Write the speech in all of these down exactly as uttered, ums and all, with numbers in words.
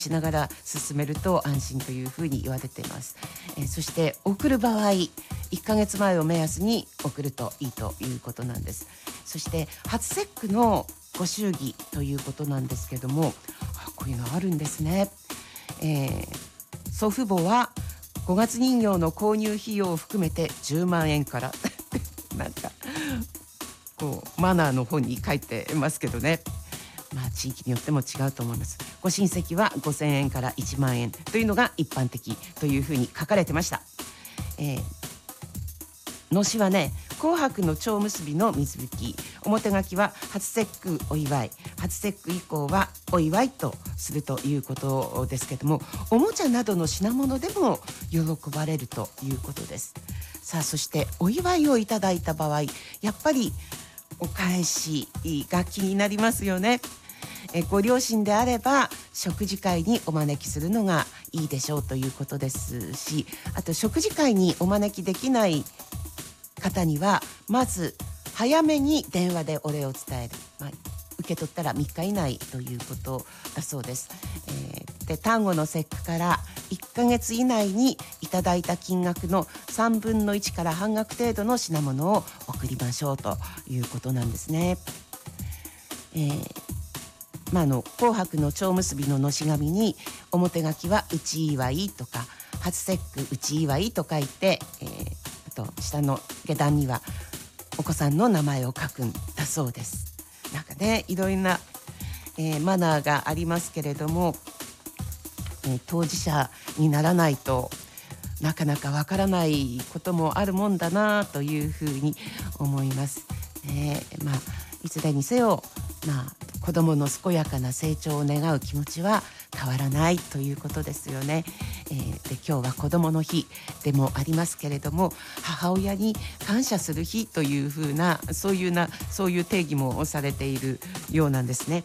しながら進めると安心というふうに言われています。えー、そして送る場合いっかげつまえを目安に送るといいということなんです。そして初節句のご祝儀ということなんですけども、あ、こういうのあるんですね。えー、祖父母はごがつ人形の購入費用を含めてじゅうまんえんからなんかこうマナーの本に書いてますけどね。まあ地域によっても違うと思います。ご親戚はごせんえんからいちまんえんというのが一般的というふうに書かれてました。えー、のしはね、紅白の蝶結びの水引き、表書きは初節句お祝い、初節句以降はお祝いとするということですけども、おもちゃなどの品物でも喜ばれるということです。さあ、そしてお祝いをいただいた場合、やっぱりお返しが気になりますよね。えご両親であれば食事会にお招きするのがいいでしょうということですし、あと食事会にお招きできない方にはまず早めに電話でお礼を伝える、まあ、受け取ったらみっか以内ということだそうです。えー、で端午の節句からいっかげつ以内にいただいた金額のさんぶんのいちから半額程度の品物を送りましょうということなんですね。えーまあ、あの紅白の蝶結びののし紙に表書きは内祝いとか初節句内祝いと書いて、えー、あと下の下段にはお子さんの名前を書くんだそうです。なんかね、いろいろな、えー、マナーがありますけれども、えー、当事者にならないとなかなかわからないこともあるもんだなというふうに思います。えー、まあいずれにせよ、まあ子どもの健やかな成長を願う気持ちは変わらないということですよね。えー、で今日は子どもの日でもありますけれども、母親に感謝する日というふうなそういうなそういう定義もされているようなんですね。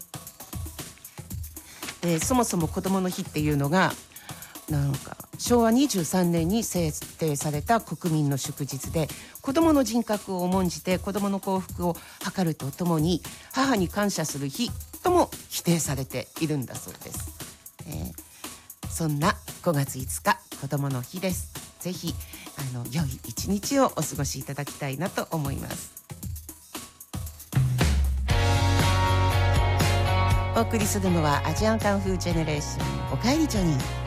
でそもそも子どもの日っていうのがなんかしょうわにじゅうさんねんに制定された国民の祝日で、子どもの人格を重んじて子どもの幸福を図るとともに母に感謝する日とも否定されているんだそうです。えー、そんなごがついつか子どもの日です。ぜひあの良い一日をお過ごしいただきたいなと思います。お送りするのはアジアンカンフージェネレーション、おかえりジョニー。